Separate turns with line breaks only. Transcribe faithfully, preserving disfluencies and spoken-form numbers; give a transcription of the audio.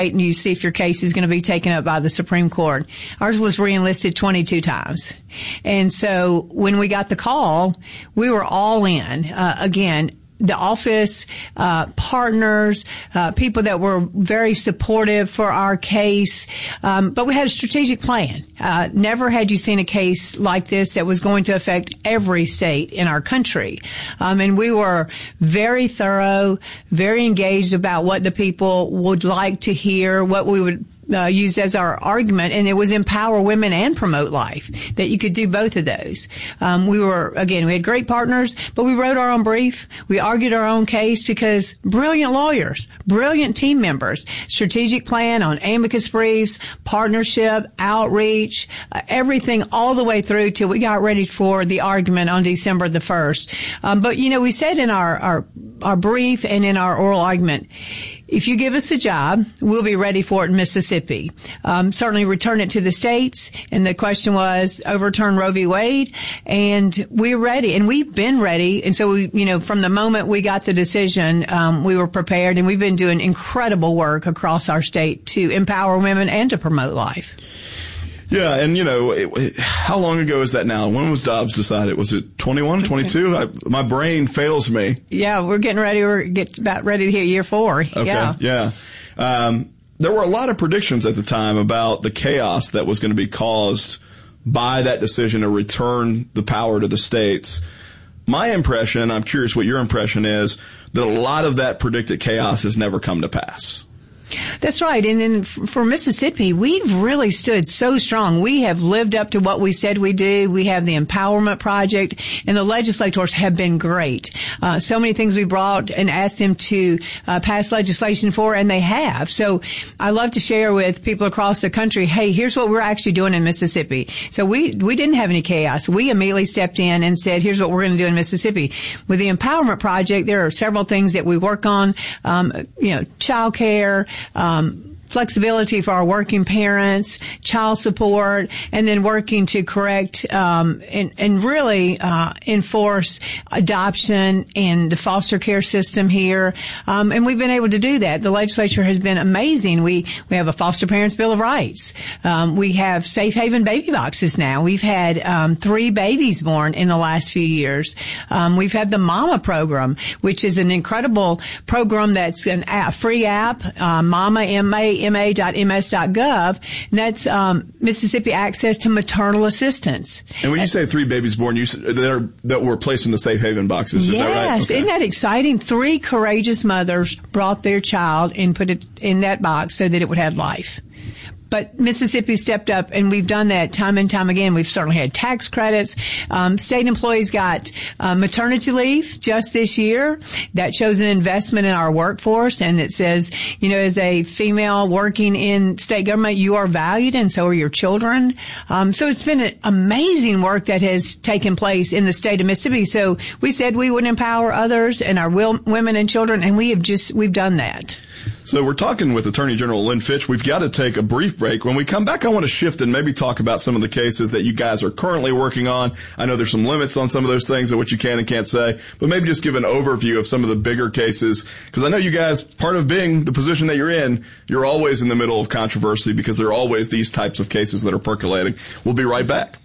and you see if your case is going to be taken up by the Supreme Court. Ours was reenlisted twenty-two times. And so when we got the call, we were all in. Uh, again, the office, uh, partners, uh, people that were very supportive for our case. Um, but we had a strategic plan. Uh, never had you seen a case like this that was going to affect every state in our country. Um, and we were very thorough, very engaged about what the people would like to hear, what we would Uh, used as our argument, and it was empower women and promote life, that you could do both of those. Um, we were, again, we had great partners, but we wrote our own brief. We argued our own case because brilliant lawyers, brilliant team members, strategic plan on amicus briefs, partnership, outreach, uh, everything all the way through till we got ready for the argument on December the first. Um, but, you know, we said in our, our, our brief and in our oral argument, if you give us a job, we'll be ready for it in Mississippi. Um, certainly return it to the states. And the question was overturn Roe v. Wade. And we're ready. And we've been ready. And so, we, you know, from the moment we got the decision, um, we were prepared. And we've been doing incredible work across our state to empower women and to promote life.
Yeah, and, you know, it, how long ago is that now? When was Dobbs decided? Was it twenty-one, twenty-two? I, my brain fails me.
Yeah, we're getting ready. We're get about ready to hit year four.
Okay,
yeah.
yeah. Um, there were a lot of predictions at the time about the chaos that was going to be caused by that decision to return the power to the states. My impression, I'm curious what your impression is, that a lot of that predicted chaos has never come to pass.
That's right. And then for Mississippi, we've really stood so strong. We have lived up to what we said we do. We have the Empowerment Project, and the legislators have been great. Uh, so many things we brought and asked them to uh, pass legislation for, and they have. So I love to share with people across the country, hey, here's what we're actually doing in Mississippi. So we we didn't have any chaos. We immediately stepped in and said, here's what we're going to do in Mississippi. With the Empowerment Project, there are several things that we work on, um, you know, child care, Um, flexibility for our working parents, child support, and then working to correct um, and, and really uh, enforce adoption in the foster care system here. Um, and we've been able to do that. The legislature has been amazing. We we have a foster parents bill of rights. Um, we have safe haven baby boxes now. We've had um, three babies born in the last few years. Um, we've had the Mama program, which is an incredible program that's an a free app, uh, Mama M A. M A dot M S dot gov, and that's um, Mississippi Access to Maternal Assistance.
And when you say three babies born, you that are that were placed in the safe haven boxes, is
yes,
that right?
Yes, okay. Isn't that exciting? Three courageous mothers brought their child and put it in that box so that it would have life. But Mississippi stepped up, and we've done that time and time again. We've certainly had tax credits. Um, state employees got uh, maternity leave just this year. That shows an investment in our workforce, and it says, you know, as a female working in state government, you are valued, and so are your children. Um, so it's been an amazing work that has taken place in the state of Mississippi. So we said we would empower others and our will, women and children, and we have just we've done that.
So we're talking with Attorney General Lynn Fitch. We've got to take a brief break. When we come back, I want to shift and maybe talk about some of the cases that you guys are currently working on. I know there's some limits on some of those things and what you can and can't say, but maybe just give an overview of some of the bigger cases. Because I know you guys, part of being the position that you're in, you're always in the middle of controversy because there are always these types of cases that are percolating. We'll be right back.